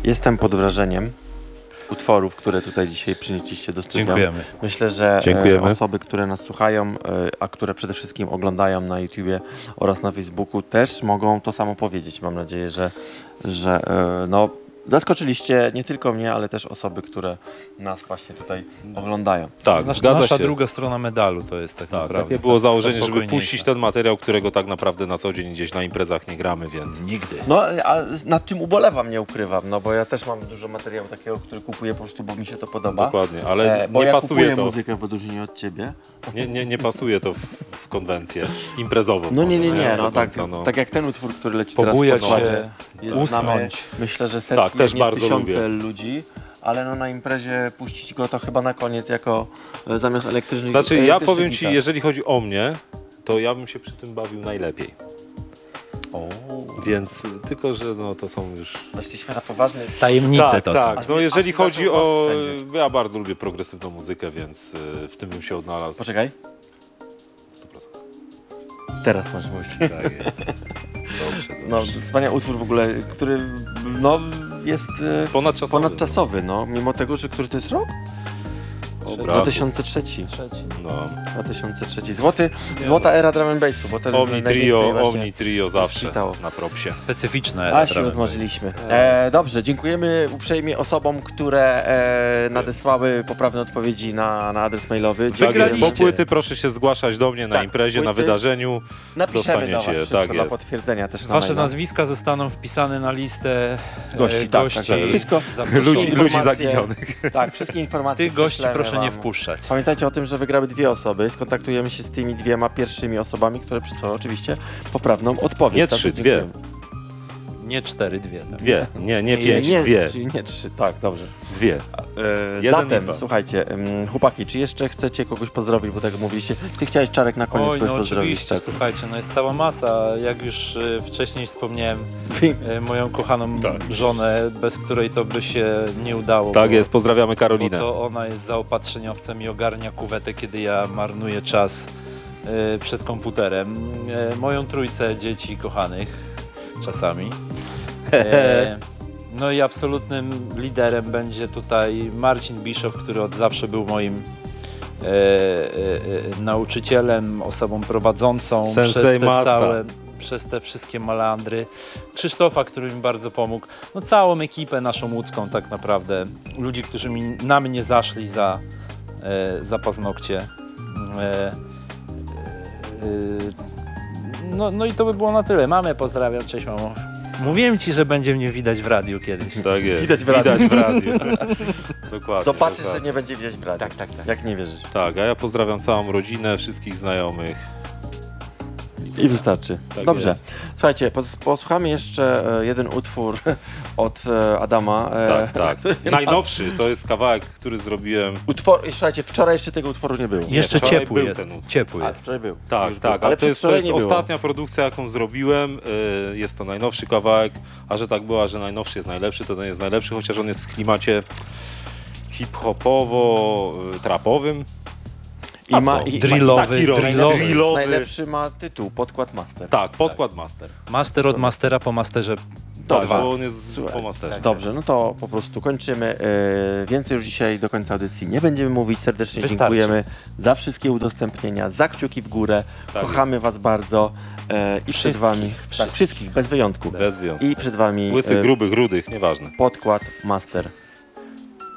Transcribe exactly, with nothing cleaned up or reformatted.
Jestem pod wrażeniem utworów, które tutaj dzisiaj przynieśliście do studia. Dziękujemy. Myślę, że Dziękujemy. osoby, które nas słuchają, a które przede wszystkim oglądają na YouTubie oraz na Facebooku, też mogą to samo powiedzieć. Mam nadzieję, że, że no, zaskoczyliście nie tylko mnie, ale też osoby, które nas właśnie tutaj oglądają. Tak, Nasz, zgadza nasza się. druga strona medalu to jest tak, Tak, naprawdę. takie było założenie, żeby spokojniejsze. puścić ten materiał, którego tak naprawdę na co dzień gdzieś na imprezach nie gramy, więc... Nigdy. No, a nad czym ubolewam, nie ukrywam, no bo ja też mam dużo materiału takiego, który kupuję po prostu, bo mi się to podoba. Dokładnie, ale E, bo nie ja pasuje kupuję to. muzykę w odróżnieniu od ciebie. Nie, nie, nie pasuje to w, w konwencję imprezową. No nie, nie, może, nie, no do tak, końca, no. tak jak ten utwór, który leci Pobujać teraz po się, składzie. Jest znany, usnąć. myślę, że setki, Tak, też jak nie bardzo tysiące lubię. ludzi, ale no na imprezie puścić go to chyba na koniec jako e, zamiast elektrycznych Znaczy, ja elektrycznych powiem ci, gitar. jeżeli chodzi o mnie, to ja bym się przy tym bawił najlepiej. O, Więc tylko, że no to są już... weszliśmy na poważny... Tajemnice Tak, to tak. Aż No mi- jeżeli aż mi chodzi zaczął o... nos swędzić. Ja bardzo lubię progresywną muzykę, więc y, w tym bym się odnalazł. Poczekaj, sto procent. teraz masz mówić. Tak jest. Dobrze, No, dobrze. wspaniały utwór w ogóle, który no, jest e, Ponadczasowy. ponadczasowy, no, mimo tego, że który to jest rok? Dobra. dwa tysiące trzeci. Trzeci. No. dwa tysiące trzeci. Złoty, Nie złota no. era drum and bassu, bo to Omni najwięcej Trio, właśnie Omni Trio zawsze rozkwitało. na propsie. Specyficzne. A się drum and rozmarzyliśmy. E, dobrze, dziękujemy uprzejmie osobom, które e, nadesłały poprawne odpowiedzi na, na adres mailowy. Tak jest, Wygraliście. po płyty proszę się zgłaszać do mnie na Tak, imprezie, na płyty. wydarzeniu. Napiszemy do was dostaniecie, wszystko tak dla jest. potwierdzenia też na Wasze maila. nazwiska zostaną wpisane na listę e, Gości, tak, gości tak, tak. Wszystko- zaproszonych. Ludzi, ludzi Informacje- zaginionych. Tak, wszystkie informacje Tych gości prześlemy proszę nie wam. wpuszczać. Pamiętajcie o tym, że wygrały dwie osoby. Skontaktujemy się z tymi dwiema pierwszymi osobami, które przysłały oczywiście poprawną odpowiedź. Nie Także trzy, dwie. dziękujemy. Nie cztery, dwie. Tak. Dwie, nie, nie pięć, nie, dwie. Czyli nie trzy, tak, dobrze. Dwie. E, Jeden i zatem, dwa. słuchajcie, em, chłopaki, czy jeszcze chcecie kogoś pozdrowić, bo tak jak mówiliście, ty chciałeś, Czarek, na koniec Oj, kogoś no pozdrowić. oczywiście, Tak. słuchajcie, no jest cała masa. Jak już e, wcześniej wspomniałem, e, moją kochaną Tak. żonę, bez której to by się nie udało. Tak bo, jest, pozdrawiamy bo Karolinę. to ona jest zaopatrzeniowcem i ogarnia kuwetę, kiedy ja marnuję czas e, przed komputerem. E, moją trójcę dzieci kochanych czasami. E, no i absolutnym liderem będzie tutaj Marcin Bischoff, który od zawsze był moim e, e, e, nauczycielem, osobą prowadzącą Sensei przez te Masta. całe, przez te wszystkie malandry. Krzysztofa, który mi bardzo pomógł. No całą ekipę naszą łódzką tak naprawdę. Ludzi, którzy mi, na mnie zaszli za, e, za paznokcie. E, e, e, no, no i to by było na tyle. Mamę pozdrawiam, cześć mamo. Mówiłem ci, że będzie mnie widać w radiu kiedyś. Tak jest. Widać w radiu. Widać w radiu. Dokładnie. Zobaczysz, że dokładnie. nie będzie widać w radiu. Tak, tak, tak. Jak nie wierzysz. Tak, a ja pozdrawiam całą rodzinę, wszystkich znajomych. I wystarczy. Tak Dobrze. jest. Słuchajcie, pos- posłuchamy jeszcze e, jeden utwór od e, Adama. e, Tak, tak. który ma- Najnowszy to jest kawałek, który zrobiłem. Utwór, słuchajcie, wczoraj jeszcze tego utworu nie było. Jeszcze wczoraj ciepły był jest. ten utwór. Ciepły A, jest. wczoraj był. Tak, Już tak, był. ale to jest, to przedwczoraj jest nie było. ostatnia produkcja, jaką zrobiłem. y, Jest to najnowszy kawałek, a że tak była, że najnowszy jest najlepszy, to ten jest najlepszy, chociaż on jest w klimacie hip-hopowo-trapowym. I ma, i, Drillowy, taki rock, drillowy. drillowy. Najlepszy ma tytuł, podkład master. Tak, podkład master. Master od mastera po masterze. Tak, Dwa. bo on jest Słuchaj, po masterze. Dobrze, no to po prostu kończymy. E, więcej już dzisiaj do końca audycji nie będziemy mówić. Serdecznie Wystarczy. dziękujemy za wszystkie udostępnienia, za kciuki w górę. Tak Kochamy Was bardzo. E, I przed Wszystkich, Wami, tak, wszystkich. wszystkich, bez wyjątku. Bez wyjątku. I przed Wami Łysych, e, grubych, rudych, nieważne. podkład master.